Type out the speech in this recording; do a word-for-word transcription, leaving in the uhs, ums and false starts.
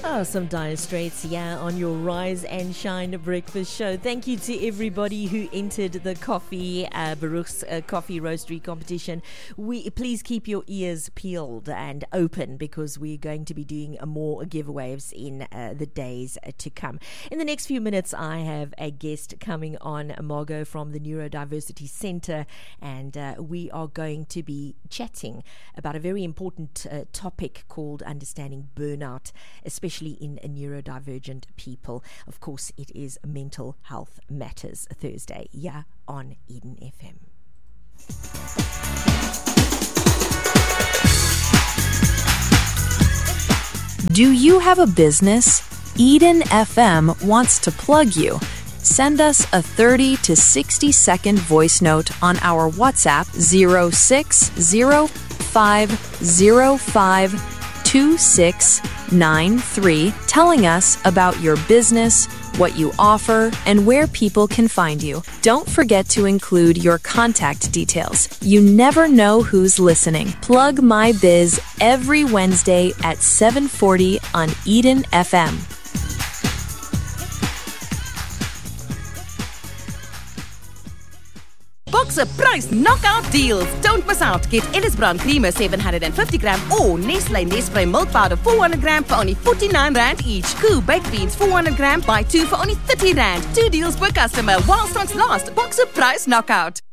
Oh, some Dire Straits, yeah, on your Rise and Shine breakfast show. Thank you to everybody who entered the coffee, uh, Baruch's uh, coffee roastery competition. We please keep your ears peeled and open because we're going to be doing uh, more giveaways in uh, the days uh, to come. In the next few minutes, I have a guest coming on, Margot from the Neurodiversity Centre, and uh, we are going to be chatting about a very important uh, topic called understanding burnout, especially especially in neurodivergent people. Of course, it is Mental Health Matters Thursday, yeah, on Eden F M. Do you have a business? Eden F M wants to plug you. Send us a thirty to sixty second voice note on our WhatsApp zero six zero five zero five two six nine three, telling us about your business, what you offer, and where people can find you. Don't forget to include your contact details. You never know who's listening. Plug My Biz every Wednesday at seven forty on Eden F M. Boxer Price Knockout Deals. Don't miss out. Get Ellis Brown Creamer seven hundred fifty gram or Nestle Nespray Milk Powder four hundred gram for only forty-nine rand each. Koo Baked Beans four hundred gram, buy two for only thirty rand. Two deals per customer while stocks last. Boxer Price Knockout.